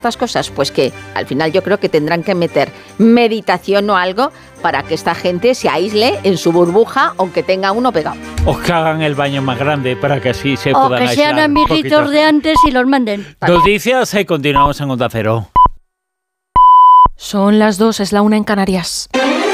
estas cosas, pues que al final yo creo que tendrán que meter meditación o algo para que esta gente se aísle en su burbuja, aunque tenga uno pegado. O que hagan el baño más grande para que así se puedan aislar. O que sean amiguitos de antes y los manden. Noticias y continuamos en Onda Cero. Son las 2, es la 1 en Canarias.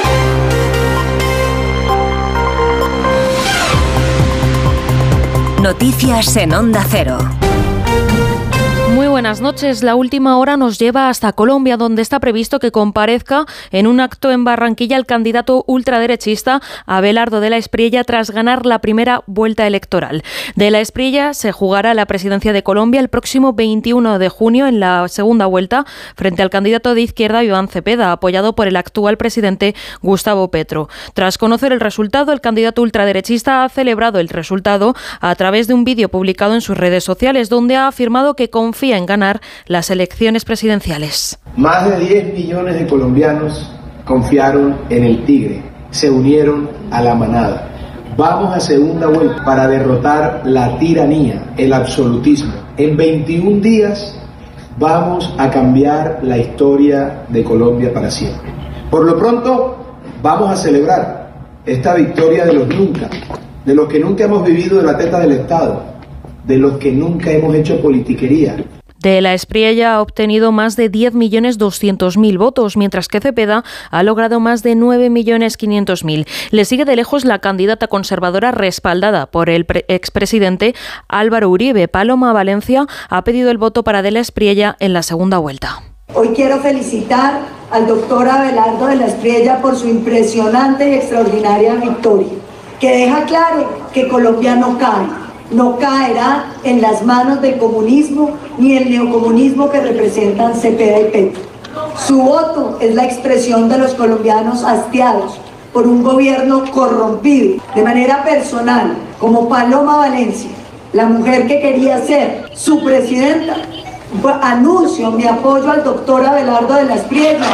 Noticias en Onda Cero. Muy buenas noches. La última hora nos lleva hasta Colombia, donde está previsto que comparezca en un acto en Barranquilla el candidato ultraderechista Abelardo de la Espriella tras ganar la primera vuelta electoral. De la Espriella se jugará la presidencia de Colombia el próximo 21 de junio en la segunda vuelta frente al candidato de izquierda Iván Cepeda, apoyado por el actual presidente Gustavo Petro. Tras conocer el resultado, el candidato ultraderechista ha celebrado el resultado a través de un vídeo publicado en sus redes sociales, donde ha afirmado que confía en ganar las elecciones presidenciales. Más de 10 millones de colombianos confiaron en el tigre, se unieron a la manada. Vamos a segunda vuelta para derrotar la tiranía, el absolutismo. En 21 días vamos a cambiar la historia de Colombia para siempre. Por lo pronto, vamos a celebrar esta victoria de los nunca, de los que nunca hemos vivido de la teta del Estado, de los que nunca hemos hecho politiquería. De la Espriella ha obtenido más de 10.200.000 votos, mientras que Cepeda ha logrado más de 9.500.000. Le sigue de lejos la candidata conservadora respaldada por el expresidente Álvaro Uribe. Paloma Valencia ha pedido el voto para de la Espriella en la segunda vuelta. Hoy quiero felicitar al doctor Abelardo de la Espriella por su impresionante y extraordinaria victoria, que deja claro que Colombia no cae. No caerá en las manos del comunismo ni el neocomunismo que representan Cepeda y Petro. Su voto es la expresión de los colombianos hastiados por un gobierno corrompido. De manera personal, como Paloma Valencia, la mujer que quería ser su presidenta, anuncio mi apoyo al doctor Abelardo de la Espriella.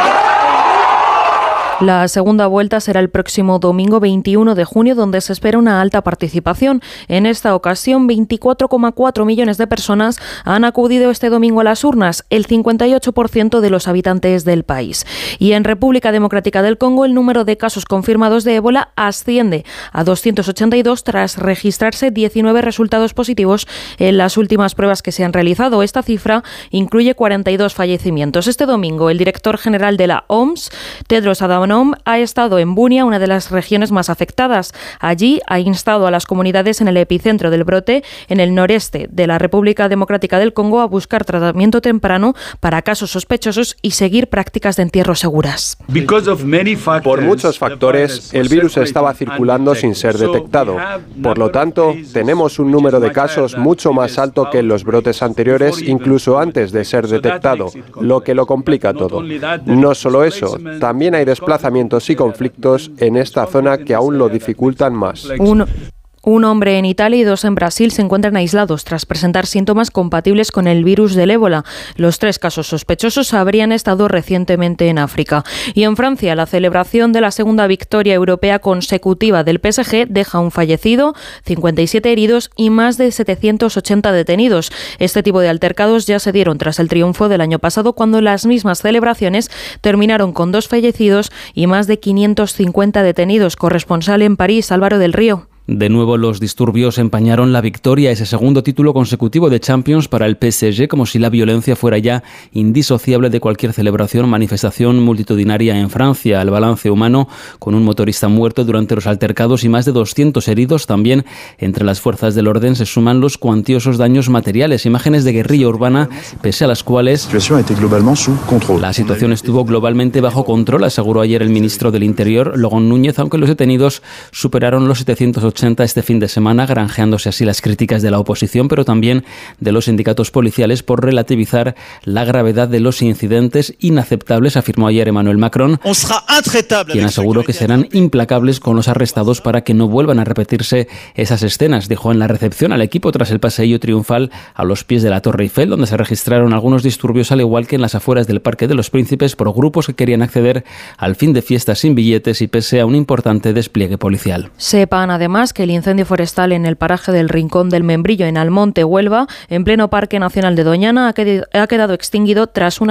La segunda vuelta será el próximo domingo 21 de junio, donde se espera una alta participación. En esta ocasión, 24,4 millones de personas han acudido este domingo a las urnas, el 58% de los habitantes del país. Y en República Democrática del Congo, el número de casos confirmados de ébola asciende a 282 tras registrarse 19 resultados positivos en las últimas pruebas que se han realizado. Esta cifra incluye 42 fallecimientos. Este domingo, el director general de la OMS, Tedros Adhanom, ha estado en Bunia, una de las regiones más afectadas. Allí ha instado a las comunidades en el epicentro del brote, en el noreste de la República Democrática del Congo, a buscar tratamiento temprano para casos sospechosos y seguir prácticas de entierro seguras. Por muchos factores, el virus estaba circulando sin ser detectado. Por lo tanto, tenemos un número de casos mucho más alto que en los brotes anteriores, incluso antes de ser detectado, lo que lo complica todo. No solo eso, también hay desplazamientos y conflictos en esta zona que aún lo dificultan más. Un hombre en Italia y 2 en Brasil se encuentran aislados tras presentar síntomas compatibles con el virus del ébola. Los 3 casos sospechosos habrían estado recientemente en África. Y en Francia, la celebración de la segunda victoria europea consecutiva del PSG deja un fallecido, 57 heridos y más de 780 detenidos. Este tipo de altercados ya se dieron tras el triunfo del año pasado, cuando las mismas celebraciones terminaron con 2 fallecidos y más de 550 detenidos. Corresponsal en París, Álvaro del Río. De nuevo, los disturbios empañaron la victoria, ese segundo título consecutivo de Champions para el PSG, como si la violencia fuera ya indisociable de cualquier celebración, manifestación multitudinaria en Francia. El balance humano, con un motorista muerto durante los altercados y más de 200 heridos. También entre las fuerzas del orden se suman los cuantiosos daños materiales, imágenes de guerrilla urbana, pese a las cuales la situación estuvo globalmente bajo control, aseguró ayer el ministro del Interior, Logón Núñez, aunque los detenidos superaron los 780 este fin de semana, granjeándose así las críticas de la oposición, pero también de los sindicatos policiales por relativizar la gravedad de los incidentes inaceptables, afirmó ayer Emmanuel Macron, quien aseguró que serán implacables con los arrestados para que no vuelvan a repetirse esas escenas. Dejó en la recepción al equipo tras el paseillo triunfal a los pies de la Torre Eiffel, donde se registraron algunos disturbios, al igual que en las afueras del Parque de los Príncipes, por grupos que querían acceder al fin de fiesta sin billetes y pese a un importante despliegue policial. Sepan además que el incendio forestal en el paraje del Rincón del Membrillo, en Almonte, Huelva, en pleno Parque Nacional de Doñana, ha quedado extinguido tras una